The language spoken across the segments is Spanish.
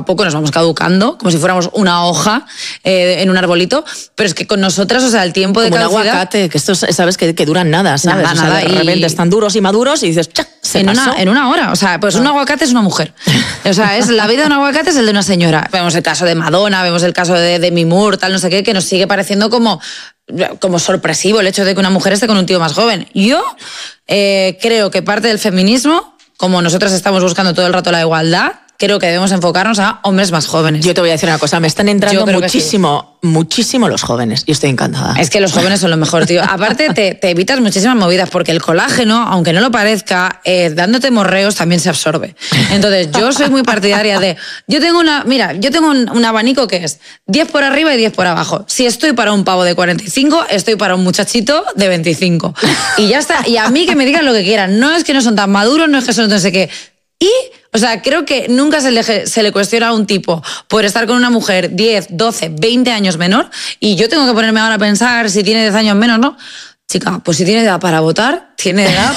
poco nos vamos caducando, como si fuéramos una hoja en un arbolito, pero es que con nosotras, o sea, el tiempo de caducidad... Como un aguacate, que estos, sabes, que duran nada, ¿sabes? Nada, o sea, nada, de repente están duros y maduros y dices, ¡chac! En una hora. O sea, pues un aguacate es una mujer. O sea, la vida de un aguacate es el de una señora. Vemos el caso de Madonna, vemos el caso de Demi Moore, tal, no sé qué, que nos sigue pareciendo como sorpresivo el hecho de que una mujer esté con un tío más joven. Yo creo que parte del feminismo, como nosotras estamos buscando todo el rato la igualdad, creo que debemos enfocarnos a hombres más jóvenes. Yo te voy a decir una cosa, me están entrando muchísimo los jóvenes y estoy encantada. Es que los jóvenes son lo mejor, tío. Aparte, te evitas muchísimas movidas porque el colágeno, aunque no lo parezca, dándote morreos también se absorbe. Entonces, yo soy muy partidaria de... Yo tengo un abanico que es 10 por arriba y 10 por abajo. Si estoy para un pavo de 45, estoy para un muchachito de 25. Y ya está. Y a mí que me digan lo que quieran. No es que no son tan maduros, no es que son no sé qué... Y, o sea, creo que nunca se le cuestiona a un tipo por estar con una mujer 10, 12, 20 años menor y yo tengo que ponerme ahora a pensar si tiene 10 años menos, ¿no? Chica, pues si tiene edad para votar, tiene edad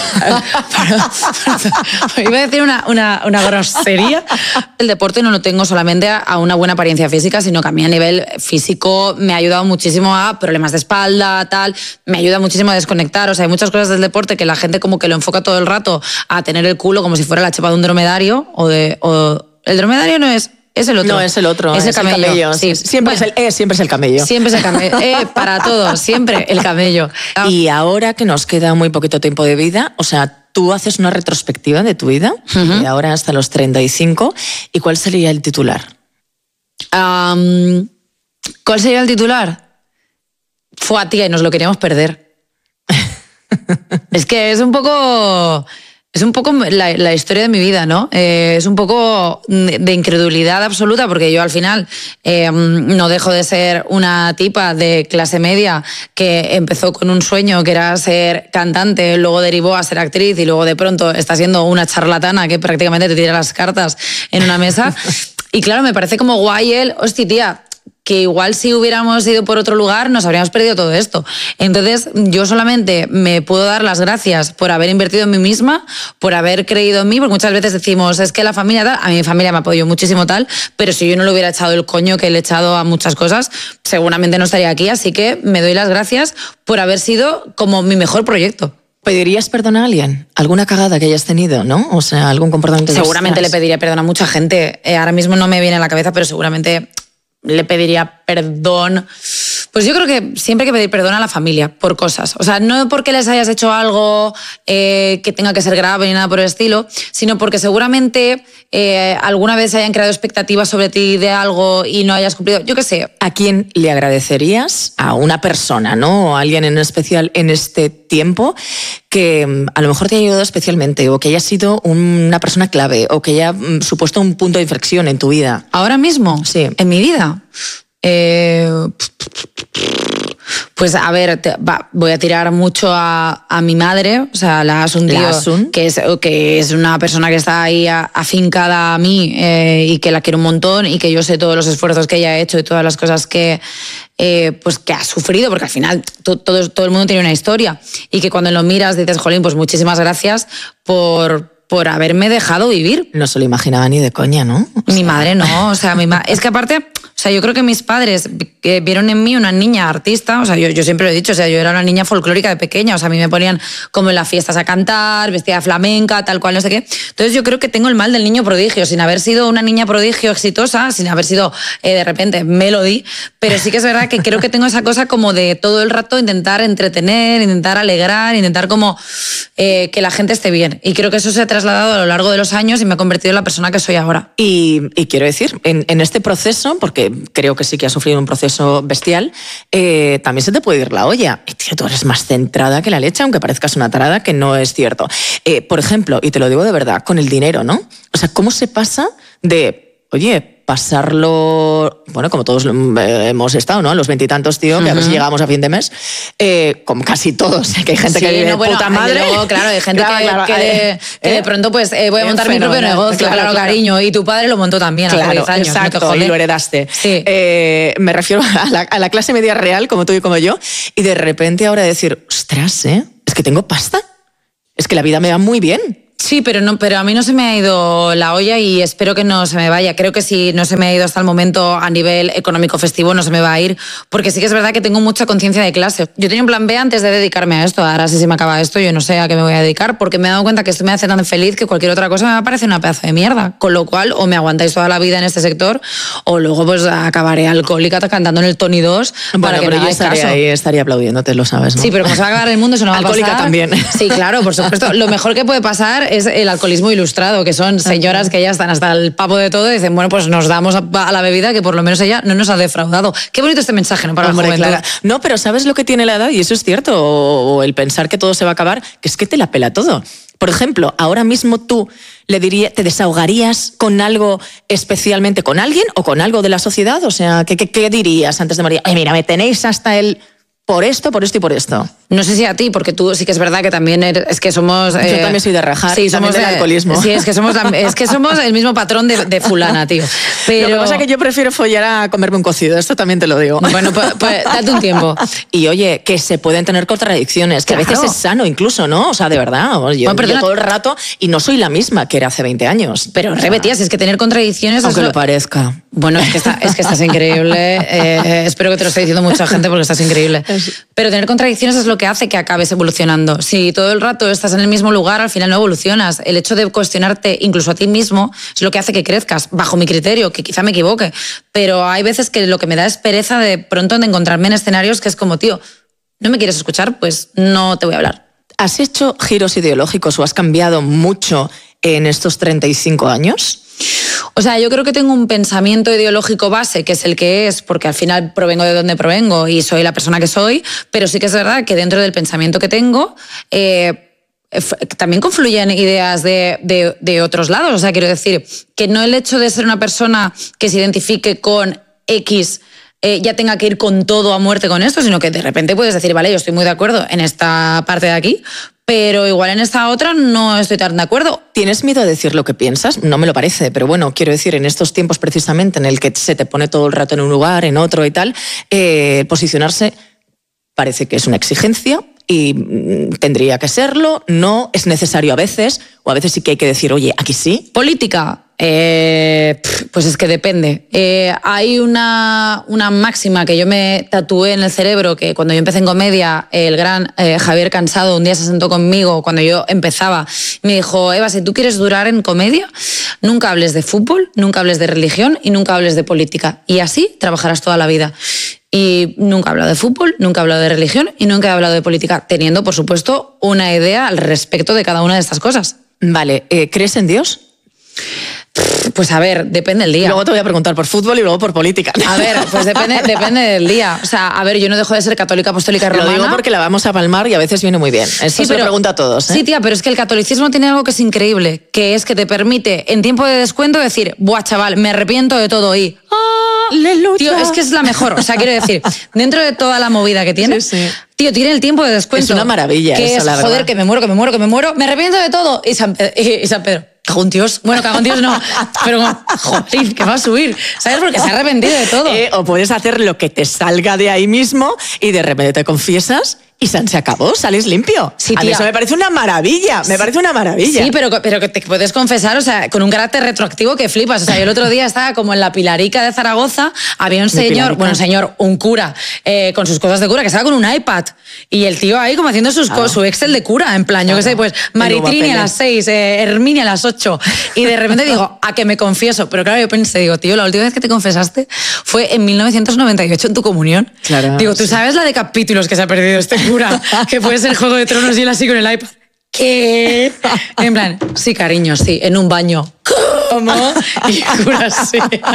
iba a decir una grosería. El deporte no lo tengo solamente a una buena apariencia física, sino que a mí a nivel físico me ha ayudado muchísimo a problemas de espalda, tal, me ayuda muchísimo a desconectar. O sea, hay muchas cosas del deporte que la gente como que lo enfoca todo el rato a tener el culo como si fuera la chepa de un dromedario o el dromedario no es... Es el otro. No, es el otro. Es el camello. Sí. Siempre es el camello. Siempre es el camello. Para todos, siempre el camello. Y ahora que nos queda muy poquito tiempo de vida, o sea, tú haces una retrospectiva de tu vida, de ahora hasta los 35, ¿y cuál sería el titular? ¿Cuál sería el titular? Fue a tía y nos lo queríamos perder. Es que es un poco la historia de mi vida, ¿no? Es un poco de incredulidad absoluta porque yo al final no dejo de ser una tipa de clase media que empezó con un sueño que era ser cantante, luego derivó a ser actriz y luego de pronto está siendo una charlatana que prácticamente te tira las cartas en una mesa. Y claro, me parece como guay hostia, tía, que igual si hubiéramos ido por otro lugar nos habríamos perdido todo esto. Entonces yo solamente me puedo dar las gracias por haber invertido en mí misma, por haber creído en mí, porque muchas veces decimos, es que la familia tal, a mi familia me apoyó muchísimo tal, pero si yo no le hubiera echado el coño que le he echado a muchas cosas, seguramente no estaría aquí, así que me doy las gracias por haber sido como mi mejor proyecto. ¿Pedirías perdón a alguien? ¿Alguna cagada que hayas tenido, no? O sea, algún comportamiento... Seguramente le pediría perdón a mucha gente. Ahora mismo no me viene a la cabeza, pero seguramente... le pediría perdón. Pues yo creo que siempre hay que pedir perdón a la familia por cosas. O sea, no porque les hayas hecho algo que tenga que ser grave ni nada por el estilo, sino porque seguramente alguna vez hayan creado expectativas sobre ti de algo y no hayas cumplido. Yo qué sé. ¿A quién le agradecerías? A una persona, ¿no? O a alguien en especial en este tiempo que a lo mejor te haya ayudado especialmente o que haya sido una persona clave o que haya supuesto un punto de inflexión en tu vida. ¿Ahora mismo? Sí. ¿En mi vida? Pues a ver, voy a tirar mucho a mi madre, o sea, la Asun, que es una persona que está ahí afincada a mí y que la quiero un montón y que yo sé todos los esfuerzos que ella ha hecho y todas las cosas que ha sufrido, porque al final todo el mundo tiene una historia y que cuando lo miras dices, jolín, pues muchísimas gracias por haberme dejado vivir. No se lo imaginaba ni de coña, ¿no? Mi madre no, o sea, es que aparte, o sea, yo creo que mis padres vieron en mí una niña artista, o sea, yo siempre lo he dicho, o sea, yo era una niña folclórica de pequeña, o sea, a mí me ponían como en las fiestas a cantar, vestida de flamenca, tal cual, no sé qué. Entonces yo creo que tengo el mal del niño prodigio, sin haber sido una niña prodigio exitosa, sin haber sido de repente Melody, pero sí que es verdad que creo que tengo esa cosa como de todo el rato intentar entretener, intentar alegrar, intentar como que la gente esté bien. Y creo que eso se ha trasladado a lo largo de los años y me ha convertido en la persona que soy ahora. Y quiero decir, en este proceso, porque creo que sí que has sufrido un proceso bestial, también se te puede ir la olla. Y tío, tú eres más centrada que la leche, aunque parezcas una tarada, que no es cierto. Por ejemplo, y te lo digo de verdad, con el dinero, ¿no? O sea, ¿cómo se pasa de, oye, pasarlo, bueno, como todos hemos estado, ¿no? A los 20 y tantos, tío, que a ver si llegamos a fin de mes, como casi todos, que hay gente que vive puta madre. Luego, claro, hay gente que de pronto, pues, voy a montar mi propio negocio, claro, cariño, y tu padre lo montó también a 10 años. Exacto, no y lo heredaste. Sí. Me refiero a la clase media real, como tú y como yo, y de repente ahora decir, ostras, es que tengo pasta, es que la vida me va muy bien. Sí, pero a mí no se me ha ido la olla y espero que no se me vaya. Creo que si no se me ha ido hasta el momento a nivel económico festivo, no se me va a ir, porque sí que es verdad que tengo mucha conciencia de clase. Yo tenía un plan B antes de dedicarme a esto. Ahora si se me acaba esto, yo no sé a qué me voy a dedicar, porque me he dado cuenta que esto me hace tan feliz que cualquier otra cosa me parece una pedazo de mierda. Con lo cual, o me aguantáis toda la vida en este sector, o luego pues acabaré alcohólica cantando en el Tony 2 para que me hagáis caso. Ahí estaría aplaudiéndote, lo sabes, ¿no? Sí, pero como se va a acabar el mundo, eso no va a pasar. Alcohólica también. Sí, claro, por supuesto. Lo mejor que puede pasar es el alcoholismo ilustrado, que son señoras que ya están hasta el papo de todo y dicen, bueno, pues nos damos a la bebida que por lo menos ella no nos ha defraudado. Qué bonito este mensaje, ¿no? Para la juventud. Clara. No, pero ¿sabes lo que tiene la edad? Y eso es cierto. O el pensar que todo se va a acabar, que es que te la pela todo. Por ejemplo, ahora mismo tú te desahogarías con algo especialmente con alguien o con algo de la sociedad. O sea, ¿qué dirías antes de morir? Ay, mira, me tenéis hasta el... por esto y por esto. No sé si a ti, porque tú sí que es verdad que también es que somos... Yo también soy de rajar, sí, somos del alcoholismo. Sí, es que somos el mismo patrón de fulana, tío. Pero... Lo que pasa es que yo prefiero follar a comerme un cocido, esto también te lo digo. Bueno, pues date un tiempo. Y oye, que se pueden tener contradicciones, que claro. A veces es sano incluso, ¿no? O sea, de verdad, yo todo el rato y no soy la misma que era hace 20 años. Pero repetías, es que tener contradicciones... Aunque lo parezca. Bueno, es que estás increíble. Espero que te lo esté diciendo mucha gente porque estás increíble. Pero tener contradicciones es lo que hace que acabes evolucionando. Si todo el rato estás en el mismo lugar, al final no evolucionas. El hecho de cuestionarte incluso a ti mismo es lo que hace que crezcas, bajo mi criterio, que quizá me equivoque. Pero hay veces que lo que me da es pereza de pronto de encontrarme en escenarios que es como, tío, ¿no me quieres escuchar? Pues no te voy a hablar. ¿Has hecho giros ideológicos o has cambiado mucho en estos 35 años? O sea, yo creo que tengo un pensamiento ideológico base, que es el que es, porque al final provengo de donde provengo y soy la persona que soy, pero sí que es verdad que dentro del pensamiento que tengo también confluyen ideas de otros lados. O sea, quiero decir que no el hecho de ser una persona que se identifique con X ya tenga que ir con todo a muerte con esto, sino que de repente puedes decir, vale, yo estoy muy de acuerdo en esta parte de aquí, pero igual en esta otra no estoy tan de acuerdo. ¿Tienes miedo a decir lo que piensas? No me lo parece, pero bueno, quiero decir, en estos tiempos precisamente en el que se te pone todo el rato en un lugar, en otro y tal, posicionarse parece que es una exigencia y tendría que serlo, no es necesario a veces, o a veces sí que hay que decir, oye, aquí sí. Política. Pues es que depende. Hay una máxima que yo me tatué en el cerebro, que cuando yo empecé en comedia, el gran Javier Cansado un día se sentó conmigo cuando yo empezaba, me dijo, Eva, si tú quieres durar en comedia, nunca hables de fútbol, nunca hables de religión y nunca hables de política. Y así trabajarás toda la vida. Y nunca he hablado de fútbol, nunca he hablado de religión y nunca he hablado de política, teniendo, por supuesto, una idea al respecto de cada una de estas cosas. Vale, ¿crees en Dios? Pues a ver, depende del día. Luego te voy a preguntar por fútbol y luego por política. A ver, pues depende del día. O sea, a ver, yo no dejo de ser católica, apostólica y romana. Lo digo porque la vamos a palmar y a veces viene muy bien. Eso se lo pregunta a todos, ¿eh? Sí, tía, pero es que el catolicismo tiene algo que es increíble, que es que te permite, en tiempo de descuento, decir, buah, chaval, me arrepiento de todo y... ¡Aleluya! Tío, es que es la mejor. O sea, quiero decir, dentro de toda la movida que tiene, sí. Tío, tiene el tiempo de descuento. Es una maravilla que eso, es, la verdad. joder, que me muero, me arrepiento de todo. Y San Pedro. Cagón Dios. Bueno, cagón Dios no. Pero, joder, que va a subir. ¿Sabes? Porque se ha arrepentido de todo. O puedes hacer lo que te salga de ahí mismo y de repente te confiesas y se acabó, sales limpio. Sí, a mí eso me parece una maravilla. Me parece una maravilla. Sí, pero que te puedes confesar, o sea, con un carácter retroactivo que flipas. O sea, yo el otro día estaba como en la Pilarica de Zaragoza, había un señor, un cura, con sus cosas de cura, que estaba con un iPad. Y el tío ahí como haciendo su Excel de cura, en plan, yo qué sé, pues Maritrini a las 6, Herminia a las 8. Y de repente digo, a que me confieso. Pero claro, yo pensé, digo, tío, la última vez que te confesaste fue en 1998 en tu comunión. Claro. Digo, ¿tú sabes la de capítulos que se ha perdido este cura? Que puede ser Juego de Tronos y él así con el iPad. ¿Qué? En plan, sí, cariño, sí, en un baño. ¿Cómo? Y curas, sí.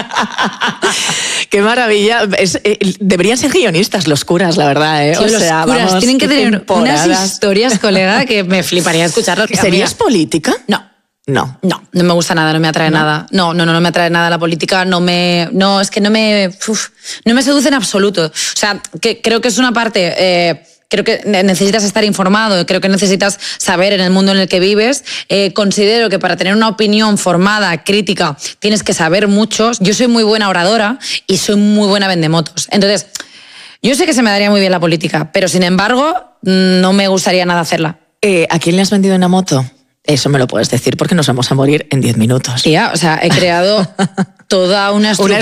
Qué maravilla. Deberían ser guionistas los curas, la verdad, ¿eh? Tío, los curas tienen que tener temporadas. unas historias, colega, que me fliparía escucharlas. ¿Serías política? No. No me gusta nada, no me atrae nada. No me atrae nada la política, es que no me seduce en absoluto. O sea, que creo que es una parte... Creo que necesitas estar informado, creo que necesitas saber en el mundo en el que vives. Considero que para tener una opinión formada, crítica, tienes que saber mucho. Yo soy muy buena oradora y soy muy buena vendemotos. Entonces, yo sé que se me daría muy bien la política, pero sin embargo, no me gustaría nada hacerla. ¿A quién le has vendido una moto? Eso me lo puedes decir porque nos vamos a morir en 10 minutos. Tía, o sea, he creado toda una estructura